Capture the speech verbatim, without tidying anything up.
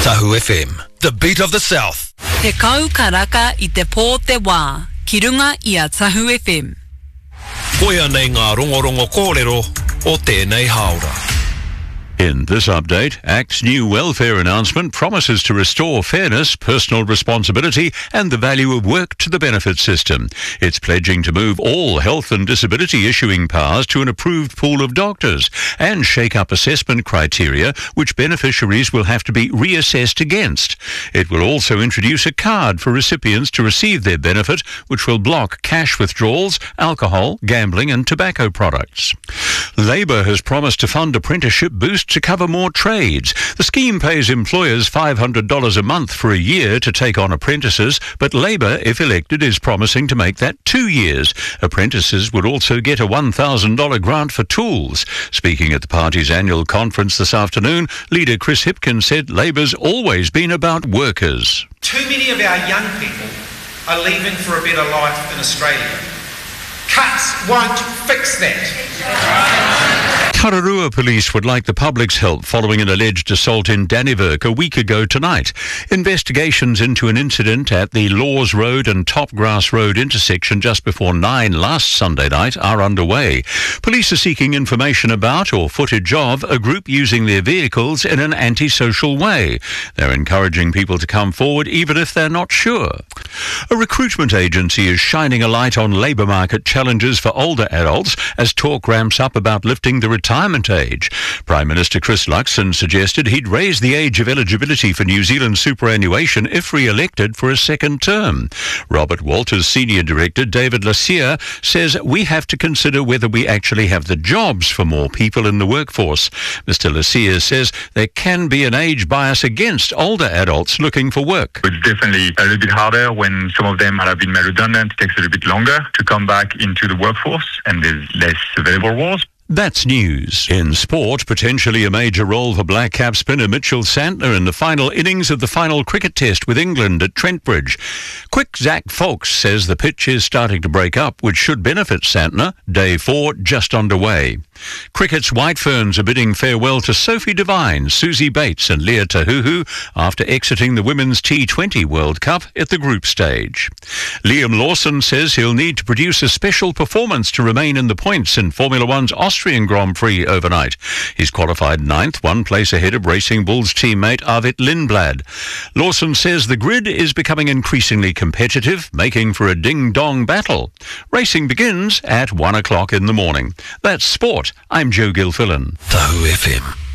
Tahu F M, the beat of the South. Te kau karaka I te pō te wā, ki runga I a Tahu F M. Koia nei ngā rongorongo kōrero o tēnei haora. In this update, Act's new welfare announcement promises to restore fairness, personal responsibility and the value of work to the benefit system. It's pledging to move all health and disability issuing powers to an approved pool of doctors and shake up assessment criteria which beneficiaries will have to be reassessed against. It will also introduce a card for recipients to receive their benefit which will block cash withdrawals, alcohol, gambling and tobacco products. Labor has promised to fund apprenticeship boosts to cover more trades. The scheme pays employers five hundred dollars a month for a year to take on apprentices, but Labor, if elected, is promising to make that two years. Apprentices would also get a one thousand dollars grant for tools. Speaking at the party's annual conference this afternoon, leader Chris Hipkins said Labor's always been about workers. Too many of our young people are leaving for a better life in Australia. Cuts won't fix that. Tararua Police would like the public's help following an alleged assault in Dannevirke a week ago tonight. Investigations into an incident at the Laws Road and Topgrass Road intersection just before nine last Sunday night are underway. Police are seeking information about or footage of a group using their vehicles in an antisocial way. They're encouraging people to come forward even if they're not sure. A recruitment agency is shining a light on labour market challenges for older adults as talk ramps up about lifting the retirement age. Prime Minister Chris Luxon suggested he'd raise the age of eligibility for New Zealand superannuation if re-elected for a second term. Robert Walters' Senior Director David Lassier says we have to consider whether we actually have the jobs for more people in the workforce. Mister Lassier says there can be an age bias against older adults looking for work. It's definitely a little bit harder when some of them might have been made redundant. It takes a little bit longer to come back into the workforce and there's less available roles. That's news. In sport, potentially a major role for Black Cap spinner Mitchell Santner in the final innings of the final cricket test with England at Trentbridge. Quick Zach Folks says the pitch is starting to break up, which should benefit Santner. Day four just underway. Cricket's White Ferns are bidding farewell to Sophie Devine, Susie Bates and Leah Tahuhu after exiting the Women's T twenty World Cup at the group stage. Liam Lawson says he'll need to produce a special performance to remain in the points in Formula One's Austrian Grand Prix overnight. He's qualified ninth, one place ahead of Racing Bull's teammate Arvid Lindblad. Lawson says the grid is becoming increasingly competitive, making for a ding-dong battle. Racing begins at one o'clock in the morning. That's sport. I'm Joe Gilfillan. Tahu F M.